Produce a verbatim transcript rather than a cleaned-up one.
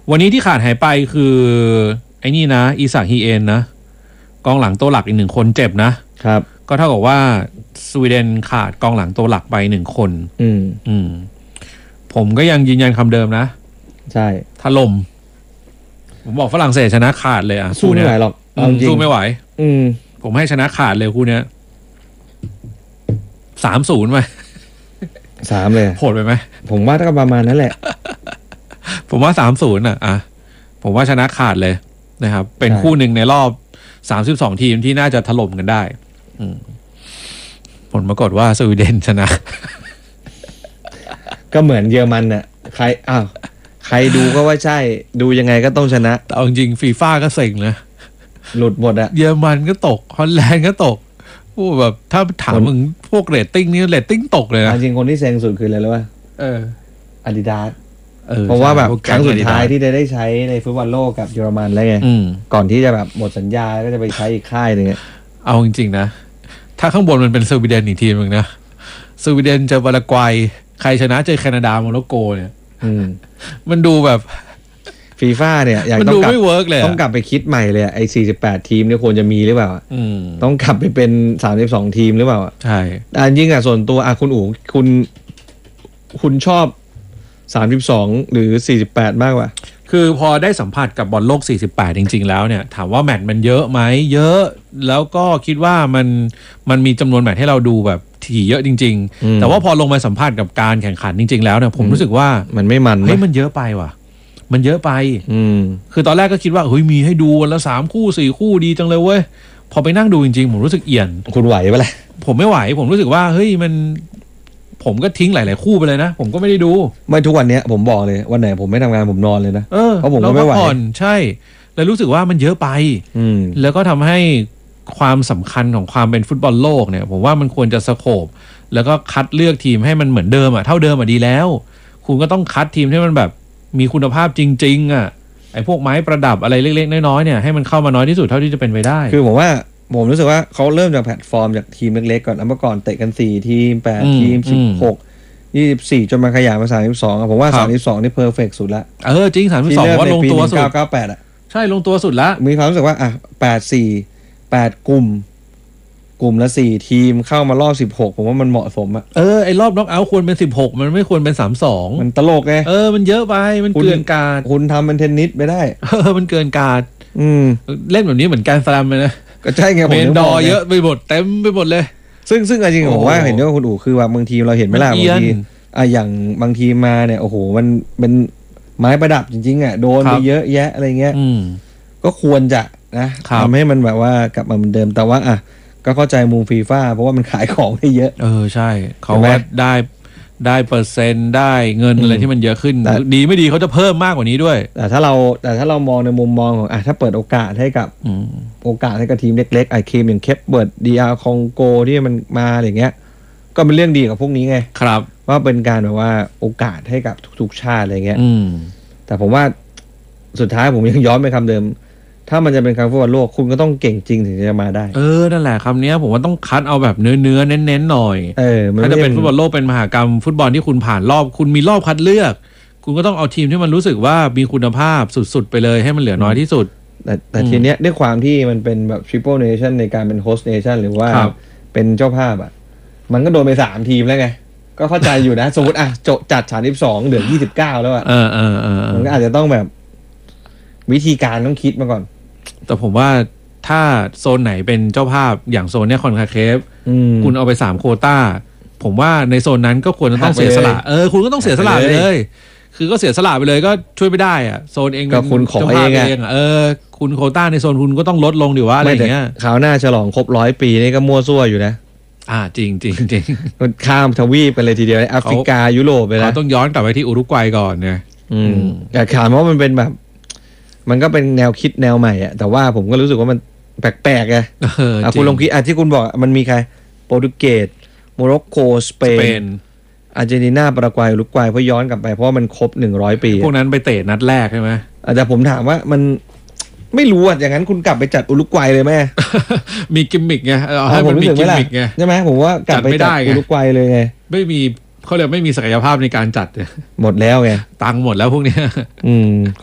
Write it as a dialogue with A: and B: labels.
A: วันนี้ที่ขาดหายไปคือไอ้นี่นะอิซากฮีเอ็นนะกองหลังตัวหลักอีกหนึ่งคนเจ็บนะครับก็เท่ากับว่าสวีเดนขาดกองหลังตัวหลักไปหนึ่งคน
B: อืม
A: อืมผมก็ยังยืนยันคำเดิมนะ
B: ใช่
A: ถล่มผมบอกฝรั่งเศสชนะขาดเลยอ่ะ
B: สู้ไม่ไหวหรอก
A: สู้ไม่ไหว
B: อืม
A: ผมให้ชนะขาดเลยคู่เนี้ยสามศูนย์ไป
B: สามเลย
A: โหดไปไหม
B: ผมว่าก็ประมาณนั้นแหละ
A: ผมว่าสามศูนย์อ่ะอ่ะผมว่าชนะขาดเลยนะครับเป็นคู่หนึ่งในรอบสามสิบสองทีมที่น่าจะถล่มกันได้ผลปรากฏว่าสวีเดนชนะ
B: ก็เหมือนเยอรมันน่ะใครอ้าวใครดูก็ว่าใช่ดูยังไงก็ต้องชนะ
A: เอาจริงฟีฟ่าก็เซ็งนะ
B: หลุดหมดอะ
A: เยอรมันก็ตกฮอลแลนด์ก็ตกพวกแบบถ้าถามมึงพวกเรตติ้งนี่เรตติ้งตกเลยนะ
B: จริงคนที่เซ็งสุดคืออะไรรู้ป่ะ
A: เออ
B: อาดิดาสเพราะว่าแบบครั้งสุดท้ายที่ได้ได้ใช้ในฟุตบอลโลกกับเยอรมันแล้วไงก่อนที่จะแบบหมดสัญญาก็จะไปใช้อีกค่ายหนึ่ง
A: เอาจริงๆนะถ้าข้างบนมันเป็นสวีเดนอีกทีนึงนะสวีเดนเจอปารากวัยใครชนะเจอแคนาดาโมร็อกโกเนี่ยมันดูแบบ
B: ฟีฟ่าเนี่ยอยาก
A: ต้องกลับไม่เวิร์กเลย
B: ต้องกลับไปคิดใหม่เลยไอ้สี่สิบแปดทีมเนี่ยควรจะมีหรือเปล่าต้องกลับไปเป็นสามสิบสองทีมหรือเปล่า
A: ใช่
B: แต่ยิ่งอ่ะส่วนตัวอ่ะคุณอู๋คุณคุณชอบสามสิบสองหรือสี่สิบแปดมากกว่า
A: คือพอได้สัมผัสกับบอลโลกสี่สิบแปดจริงๆแล้วเนี่ยถามว่าแมตช์มันเยอะไหมเยอะแล้วก็คิดว่ามันมันมีจำนวนแมตช์ให้เราดูแบบถี่เยอะจริงๆแต่ว่าพอลงมาสัมผัสกับการแข่งขันจริงๆแล้วเนี่ยผมรู้สึกว่า
B: มันไม่มัน
A: เฮ้ยมันเยอะไปว่ะมันเยอะไป
B: อืม
A: คือตอนแรกก็คิดว่าเฮ้ยมีให้ดูวันละสามคู่สี่คู่ดีจังเลยเว้ยพอไปนั่งดูจริงๆผมรู้สึกเอียน
B: คุณไหวปะล่ะ
A: ผมไม่ไหวผมรู้สึกว่าเฮ้ยมันผมก็ทิ้งหลายๆคู่ไปเลยนะผมก็ไม่ได้ดู
B: ไม่ทุกวันนี้ผมบอกเลยวันไหนผมไม่ทำงานผมนอนเลยนะ
A: เออ
B: เพราะผมก็ไม่ไหว
A: ใช่แล้วรู้สึกว่ามันเยอะไป
B: อืม
A: แล้วก็ทำให้ความสำคัญของความเป็นฟุตบอลโลกเนี่ยผมว่ามันควรจะสโคปแล้วก็คัดเลือกทีมให้มันเหมือนเดิมอ่ะเท่าเดิมอ่ะดีแล้วคุณก็ต้องคัดทีมที่มันแบบมีคุณภาพจริงๆอ่ะไอ้พวกไม้ประดับอะไรเล็กๆน้อยๆเนี่ยให้มันเข้ามาน้อยที่สุดเท่าที่จะเป็นไปได้
B: คือผมว่าผมรู้สึกว่าเขาเริ่มจากแพลตฟอร์มจากทีมเล็กๆก่อนเมื่อก่อนเตะกันสี่ทีมแปดทีมสิบหกยี่สิบสี่จนมาขยายมาสามสิบสองอ่ะผมว่าสามสิบสองนี่เพอร์เฟกต์สุดละ
A: เออจริงสามสิบสองว่าลงตัวสุด
B: เก้าเก้าแปดอ่ะ
A: ใช่ลงตัวสุดละ
B: มีความรู้สึกว่าอ่ะแปดสี่แปดกลุ่มกลุ่มละสี่ทีมเข้ามารอบสิบหกผมว่ามันเหมาะสมอ่ะ
A: เออไอ้รอบน็อกเอาท์ควรเป็นสิบหกมันไม่ควรเป็นสามสิบสอง
B: มันตลกไง
A: เออมันเยอะไปมันเกินการ
B: คุณทำเป็นเทนนิสไปได้
A: เออมันเกินการ
B: อืม
A: เล่นแบบนี้เหมือนการสแลมเลยนะ
B: ก็ใช่ไง
A: ผมเมนดอเยอะไปหมดเต็มไปหมดเลย
B: ซึ่งซึ่งจริงๆผมว่าเห็นด้วยคุณอู๋คือว่าบางทีเราเห็นไหมล่ะบางทีอ่ะอย่างบางทีมาเนี่ยโอ้โหมันเป็นไม้ประดับจริงๆอ่ะโดนไปเยอะแยะอะไรเงี้ยก็ควรจะนะทำให้มันแบบว่ากลับมาเหมือนเดิมแต่ว่าอ่ะก็เข้าใจมุมฟีฟ่าเพราะว่ามันขายของได้เยอะ
A: เออใช่เขาว่าได้ได้เปอร์เซ็นต์ได้เงินอะไรที่มันเยอะขึ้นดีไม่ดีเขาจะเพิ่มมากกว่านี้ด้วย
B: แต่ถ้าเราแต่ถ้าเรามองในมุมมองของอ่ะถ้าเปิดโอกาสให้กับโอกาสให้กับทีมเล็กๆไอทีมอย่างเคปเบิร์ดดีอาร์คองโกที่มันมาอย่างเงี้ยก็เป็นเรื่องดีกับพวกนี้ไง
A: ครับ
B: ว่าเป็นการแบบว่าโอกาสให้กับทุกๆชาติอะไรเงี้ยแต่ผมว่าสุดท้ายผมยังย้อนไปคำเดิมถ้ามันจะเป็นการฟุตบอลโลกคุณก็ต้องเก่งจริงถึงจะมาได้
A: เออนั่นแหละคำนี้ผมว่าต้องคัดเอาแบบเนื้อเนื้อเน้นเน้นหน่อย
B: เออ
A: ถ้าจะเป็นฟุตบอลโลกเป็นมหากรรมฟุตบอลที่คุณผ่านรอบคุณมีรอบคัดเลือกคุณก็ต้องเอาทีมที่มันรู้สึกว่ามีคุณภาพสุดๆไปเลยให้มันเหลือน้อยที่สุด
B: แต่แต่ทีเนี้ยด้วยความที่มันเป็นแบบ Triple Nation ในการเป็น Host Nation หรือว่าเป็นเจ้าภาพอ่ะมันก็โดนไปสามทีมแล้วไงก็เข้าใจอยู่นะสมมติอ่ะจัดสามสิบสองเหลือยี่สิบเก้าแล้วอ่ะ
A: เออเออเออ
B: มันก็อาจจะต้องแบบวิธีการต้องคิดมาก่อน
A: แต่ผมว่าถ้าโซนไหนเป็นเจ้าภาพอย่างโซนเนี้ยคอนคาเคฟคุณเอาไปสามโควต้าผมว่าในโซนนั้นก็ควรจะต้องเสียสละเออคุณก็ต้องเสียสละไปเลยคือก็เสียสละไปเลยก็ช่วยไม่ได้อ่ะโซนเอง
B: ก็คุณขอเอง
A: อ่ะเออคุณโควต้าในโซนคุณก็ต้องลดลงดิว่าอะไรอย่างเงี้ย
B: คราวหน้าฉลองครบร้อยปีนี่ก็มั่วซั่วอยู่นะ
A: อ่าจริงจริงจริง
B: ข้ามทวีปไปเลยทีเดียวแอฟริกายุโรปไปแล้ว
A: เขาต้องย้อนกลับไปที่อุรุกวัยก่อนเนี่ย
B: อืมแต่ถามว่ามันเป็นแบบมันก็เป็นแนวคิดแนวใหม่อ่ะแต่ว่าผมก็รู้สึกว่ามันแปลกๆไงอ่ะคุณลองคิดอ่ะที่คุณบอกมันมีใครโปรตุเกสโมร็อกโกสเปนอาร์เจนตินาปารากวัยอุรุกวัยเพราะย้อนกลับไปเพราะมันครบหนึ่งร้อยปี
A: พวกนั้นไปเตะนัดแรกใช่ไหม
B: แต่ผมถามว่ามันไม่รู้อ่ะอย่างนั้นคุณกลับไปจัดอุรุกวัยเลยไหม
A: มีกิมมิกไงเอาให้มันมีกิมมิกไง
B: ใช่ไหมผมว่ากลับไปจัดอุรุกวัยเลยไง
A: ไม่มีเขาเรียกไม่มีศักยภาพในการจัด
B: หมดแล้วไง
A: ตังหมดแล้วพวกนี้
B: อืม